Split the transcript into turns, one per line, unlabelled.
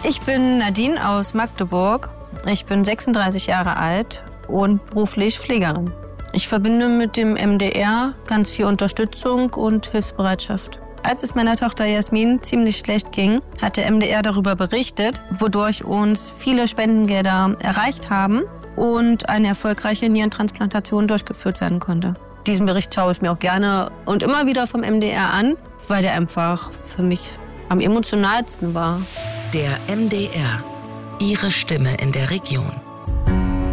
Ich bin Nadine aus Magdeburg. Ich bin 36 Jahre alt und beruflich Pflegerin. Ich verbinde mit dem MDR ganz viel Unterstützung und Hilfsbereitschaft. Als es meiner Tochter Jasmin ziemlich schlecht ging, hat der MDR darüber berichtet, wodurch uns viele Spendengelder erreicht haben und eine erfolgreiche Nierentransplantation durchgeführt werden konnte. Diesen Bericht schaue ich mir auch gerne und immer wieder vom MDR an, weil der einfach für mich am emotionalsten war.
Der MDR, Ihre Stimme in der Region.